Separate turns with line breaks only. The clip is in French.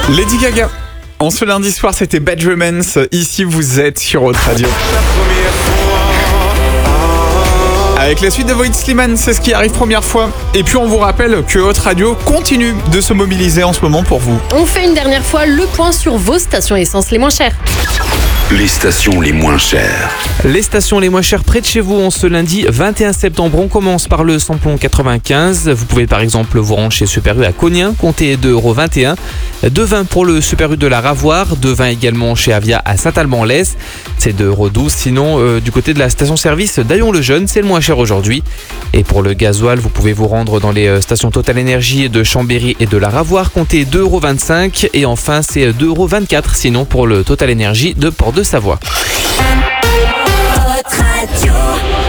Lady Gaga. En ce lundi soir, c'était Bad Romance. Ici, vous êtes sur Hot Radio. Avec la suite de Void Slimane, c'est ce qui arrive première fois. Et puis on vous rappelle que Hot Radio continue de se mobiliser en ce moment pour vous.
On fait une dernière fois le point sur vos stations essence les moins chères.
Les stations les moins chères.
Les stations les moins chères près de chez vous en ce lundi 21 septembre. On commence par le samplon 95. Vous pouvez par exemple vous rendre chez Super U à Cognin, comptez 2,21 €. 2,20 pour le Super U de la Ravoire. 2,20 également chez Avia à Saint-Alban-en-Laisse. C'est 2,12 €. Sinon, du côté de la station-service d'Aillon-le-Jeune, c'est le moins cher aujourd'hui. Et pour le gasoil, vous pouvez vous rendre dans les stations Total Énergie de Chambéry et de la Ravoire, comptez 2,25 €. Et enfin, c'est 2,24 € sinon pour le Total Énergie de Port-de-Savoie.
Hot Radio.